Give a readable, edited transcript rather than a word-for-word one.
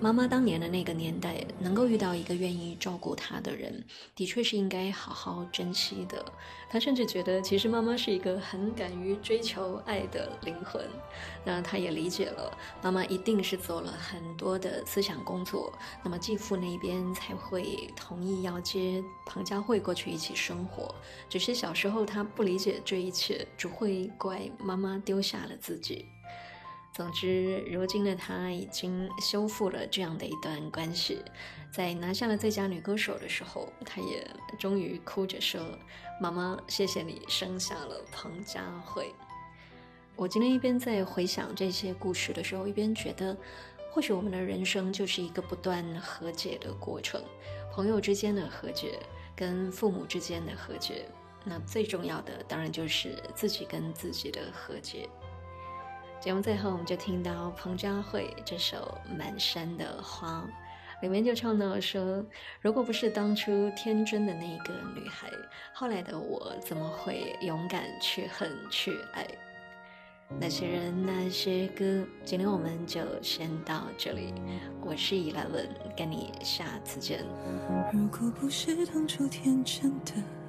妈妈当年的那个年代，能够遇到一个愿意照顾她的人，的确是应该好好珍惜的。她甚至觉得，其实妈妈是一个很敢于追求爱的灵魂。那她也理解了，妈妈一定是做了很多的思想工作，那么继父那边才会同意要接庞佳慧过去一起生活。只是小时候她不理解这一切，只会怪妈妈丢下了自己。总之，如今的她已经修复了这样的一段关系，在拿下了最佳女歌手的时候，她也终于哭着说：妈妈，谢谢你生下了庞佳慧。我今天一边在回想这些故事的时候，一边觉得，或许我们的人生就是一个不断和解的过程，朋友之间的和解，跟父母之间的和解，那最重要的当然就是自己跟自己的和解。节目最后我们就听到庞佳慧这首《满山的花》，里面就唱到说，如果不是当初天真的那个女孩，后来的我怎么会勇敢去恨去爱。那些人那些歌，今天我们就先到这里，我是11，跟你下次见。 如果不是当初天真的